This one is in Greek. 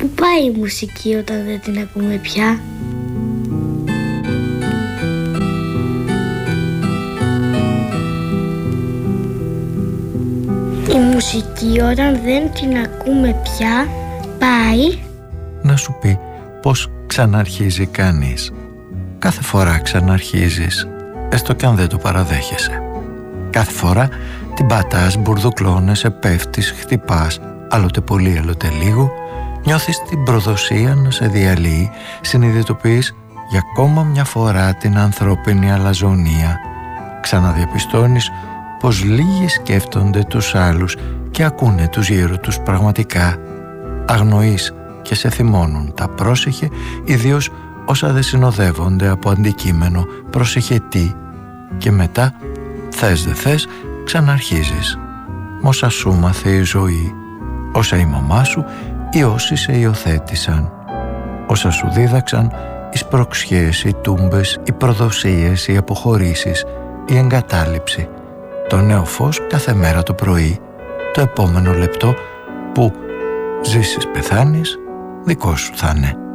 Πού πάει η μουσική όταν δεν την ακούμε πια? Η μουσική όταν δεν την ακούμε πια πάει να σου πει πως ξαναρχίζει κανείς. Κάθε φορά ξαναρχίζεις, έστω κι αν δεν το παραδέχεσαι. Κάθε φορά την πατάς, μπουρδουκλώνεσαι, πέφτεις, χτυπάς, άλλοτε πολύ, άλλοτε λίγο. Νιώθεις την προδοσία να σε διαλύει, συνειδητοποιείς για ακόμα μια φορά την ανθρώπινη αλαζονία. Ξαναδιαπιστώνεις πως λίγοι σκέφτονται τους άλλους και ακούνε τους γύρω τους πραγματικά. Αγνοείς και σε θυμώνουν τα πρόσεχε, ιδίως όσα δεν συνοδεύονται από αντικείμενο προσεχετή. Και μετά, θες δε θες, ξαναρχίζεις. Μ' όσα σου μάθε η ζωή, όσα η μαμά σου ή όσοι σε υιοθέτησαν, όσα σου δίδαξαν οι σπροξιές, οι τούμπες, οι προδοσίες, οι αποχωρήσεις, η εγκατάλειψη, το νέο φως κάθε μέρα το πρωί, το επόμενο λεπτό που ζήσεις πεθάνεις, δικό σου θα είναι.